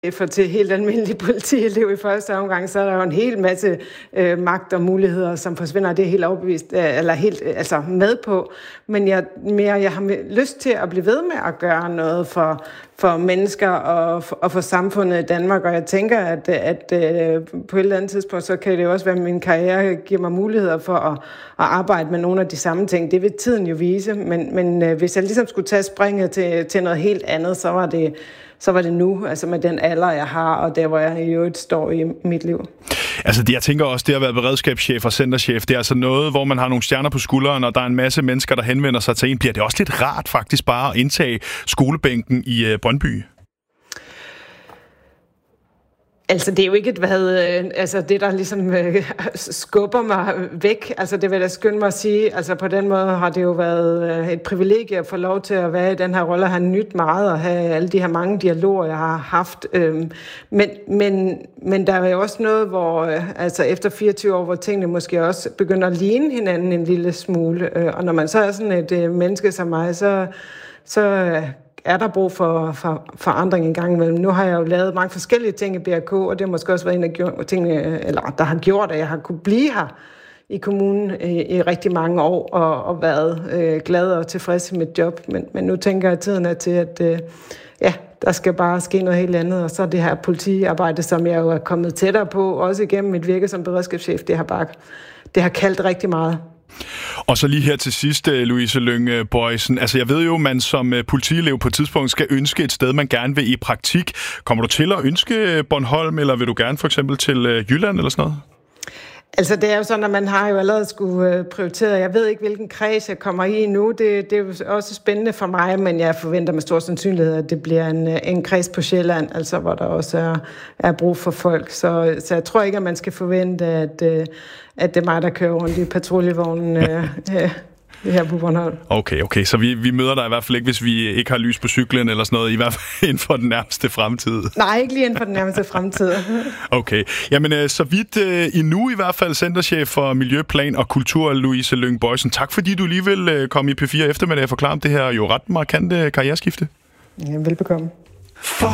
For til helt almindelig politielev i første omgang, så er der jo en hel masse magt og muligheder, som forsvinder. Det er helt overbevist, eller helt med på. Men jeg har lyst til at blive ved med at gøre noget for mennesker og for samfundet i Danmark. Og jeg tænker, at på et eller andet tidspunkt, så kan det jo også være, at min karriere giver mig muligheder for at arbejde med nogle af de samme ting. Det vil tiden jo vise. Men hvis jeg ligesom skulle tage springet til noget helt andet, så var det nu, altså med den alder, jeg har, og der, hvor jeg i øvrigt står i mit liv. Altså, jeg tænker også, det at være beredskabschef og centerchef, det er altså noget, hvor man har nogle stjerner på skulderen, og der er en masse mennesker, der henvender sig til en. Bliver det også lidt rart faktisk bare at indtage skolebænken i Brøndby? Altså, det er jo ikke det, der ligesom skubber mig væk. Altså, det vil jeg skynde mig at sige. Altså, på den måde har det jo været et privilegie at få lov til at være i den her rolle, og have nyt meget, og have alle de her mange dialoger, jeg har haft. Men der er jo også noget, hvor efter 24 år, hvor tingene måske også begynder at ligne hinanden en lille smule. Og når man så er sådan et menneske som mig, så er der brug for forandring en gang imellem. Nu har jeg jo lavet mange forskellige ting i BRK, og det har måske også været en af tingene, der har gjort, at jeg har kunne blive her i kommunen i rigtig mange år, og været glad og tilfreds i mit job. Men nu tænker jeg, at tiden er til, at der skal bare ske noget helt andet. Og så det her politiarbejde, som jeg jo er kommet tættere på, også igennem mit virke som beredskabschef, det har kaldt rigtig meget. Og så lige her til sidst, Louise Lyng Boysen. Altså, jeg ved jo, man som politielev på et tidspunkt skal ønske et sted, man gerne vil i praktik. Kommer du til at ønske Bornholm, eller vil du gerne for eksempel til Jylland eller sådan noget? Altså, det er jo sådan, at man har jo allerede skulle prioritere. Jeg ved ikke, hvilken kreds jeg kommer i nu. Det er jo også spændende for mig, men jeg forventer med stor sandsynlighed, at det bliver en kreds på Sjælland, altså hvor der også er brug for folk. Så jeg tror ikke, at man skal forvente, at det er mig, der kører rundt i patruljevognen her på Bornholm. Okay. Så vi møder dig i hvert fald ikke, hvis vi ikke har lys på cyklen eller sådan noget, i hvert fald inden for den nærmeste fremtid. Nej, ikke lige inden for den nærmeste fremtid. Okay. Jamen, så vidt endnu i hvert fald centerchef for Miljøplan og Kultur, Louise Lyng Boysen. Tak fordi du lige vil komme i P4 eftermiddag og forklare om det her jo ret markante karriereskifte. Ja, velbekomme.